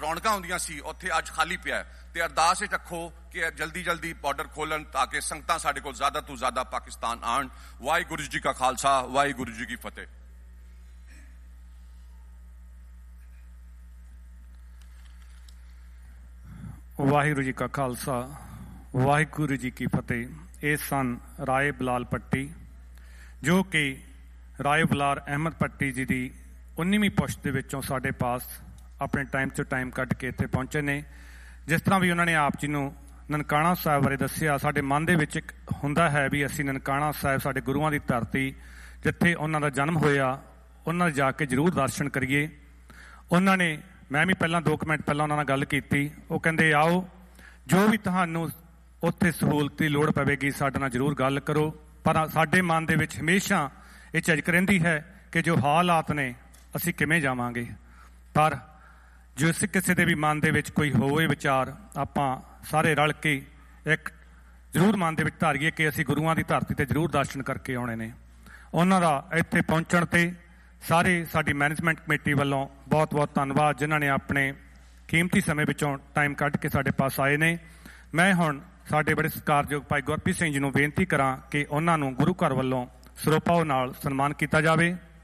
ਰੌਣਕਾਂ ਹੁੰਦੀਆਂ ਸੀ ਉੱਥੇ ਅੱਜ ਖਾਲੀ ਪਿਆ ਤੇ ਅਰਦਾਸ ਵਿੱਚ ਰੱਖੋ ਕਿ ਜਲਦੀ ਜਲਦੀ ਬਾਰਡਰ ਖੋਲਣ ਤਾਂ ਕਿ ਸੰਗਤਾਂ ਸਾਡੇ ਕੋਲ ਜ਼ਿਆਦਾ ਤੋਂ ਜ਼ਿਆਦਾ ਪਾਕਿਸਤਾਨ ਆਉਣ। ਵਾਹਿਗੁਰੂ ਜੀ ਕਾ ਖਾਲਸਾ, ਵਾਹਿਗੁਰੂ ਜੀ ਕੀ ਫਤਿਹ। ਵਾਹਿਗੁਰੂ ਜੀ ਕਾ ਖਾਲਸਾ, ਵਾਹਿਗੁਰੂ ਜੀ ਕੀ ਫਤਿਹ। ਇਹ ਸਨ ਰਾਏ ਬਲਾਲ ਪੱਟੀ, ਜੋ ਕਿ ਰਾਏ ਬਲਾਲ ਅਹਿਮਦ ਪੱਟੀ ਜੀ ਦੀ 19ਵੀਂ ਪੁਸ਼ਤ ਦੇ ਵਿੱਚੋਂ ਸਾਡੇ ਪਾਸ ਆਪਣੇ ਟਾਈਮ ਤੋਂ ਟਾਈਮ ਕੱਢ ਕੇ ਇੱਥੇ ਪਹੁੰਚੇ ਨੇ। ਜਿਸ ਤਰ੍ਹਾਂ ਵੀ ਉਹਨਾਂ ਨੇ ਆਪ ਜੀ ਨੂੰ ਨਨਕਾਣਾ ਸਾਹਿਬ ਬਾਰੇ ਦੱਸਿਆ, ਸਾਡੇ ਮਨ ਦੇ ਵਿੱਚ ਇੱਕ ਹੁੰਦਾ ਹੈ ਵੀ ਅਸੀਂ ਨਨਕਾਣਾ ਸਾਹਿਬ ਸਾਡੇ ਗੁਰੂਆਂ ਦੀ ਧਰਤੀ, ਜਿੱਥੇ ਉਹਨਾਂ ਦਾ ਜਨਮ ਹੋਇਆ, ਉਹਨਾਂ ਦੇ ਜਾ ਕੇ ਜ਼ਰੂਰ ਦਰਸ਼ਨ ਕਰੀਏ। ਉਹਨਾਂ ਨੇ, ਮੈਂ ਵੀ ਪਹਿਲਾਂ 2 ਮਿੰਟ ਪਹਿਲਾਂ ਉਹਨਾਂ ਨਾਲ ਗੱਲ ਕੀਤੀ। ਉਹ ਕਹਿੰਦੇ ਆਓ, ਜੋ ਵੀ ਤੁਹਾਨੂੰ ਉੱਥੇ ਸਹੂਲਤ ਦੀ ਲੋੜ ਪਵੇਗੀ ਸਾਡੇ ਨਾਲ ਜ਼ਰੂਰ ਗੱਲ ਕਰੋ। ਪਰ ਸਾਡੇ ਮਨ ਦੇ ਵਿੱਚ ਹਮੇਸ਼ਾ ਇਹ ਝਿਜਕ ਰਹਿੰਦੀ ਹੈ ਕਿ ਜੋ ਹਾਲਾਤ ਨੇ ਅਸੀਂ ਕਿਵੇਂ ਜਾਵਾਂਗੇ। ਪਰ ਜੋ ਕਿਸੇ ਦੇ ਵੀ ਮਨ ਦੇ ਵਿੱਚ ਕੋਈ ਹੋਵੇ ਵਿਚਾਰ, ਆਪਾਂ ਸਾਰੇ ਰਲ ਕੇ ਇੱਕ ਜ਼ਰੂਰ ਮਨ ਦੇ ਵਿੱਚ ਧਾਰੀਏ ਕਿ ਅਸੀਂ ਗੁਰੂਆਂ ਦੀ ਧਰਤੀ ਤੇ ਜ਼ਰੂਰ ਦਰਸ਼ਨ ਕਰਕੇ ਆਉਣੇ ਨੇ। ਉਹਨਾਂ ਦਾ ਇੱਥੇ ਪਹੁੰਚਣ ਤੇ ਸਾਰੇ ਸਾਡੀ ਮੈਨੇਜਮੈਂਟ ਕਮੇਟੀ ਵੱਲੋਂ ਬਹੁਤ ਬਹੁਤ ਧੰਨਵਾਦ, ਜਿਨ੍ਹਾਂ ਨੇ ਆਪਣੇ ਕੀਮਤੀ ਸਮੇਂ ਵਿੱਚੋਂ ਟਾਈਮ ਕੱਢ ਕੇ ਸਾਡੇ ਪਾਸ ਆਏ ਨੇ। ਮੈਂ ਹੁਣ ਸਾਡੇ ਬੜੇ ਸਤਿਕਾਰਯੋਗ ਭਾਈ ਗੁਰਪ੍ਰੀਤ ਸਿੰਘ ਜੀ ਨੂੰ ਬੇਨਤੀ ਕਰਾਂ ਕਿ ਉਹਨਾਂ ਨੂੰ ਗੁਰੂ ਘਰ ਵੱਲੋਂ ਸਰੋਪਾਓ ਨਾਲ ਸਨਮਾਨ ਕੀਤਾ ਜਾਵੇ।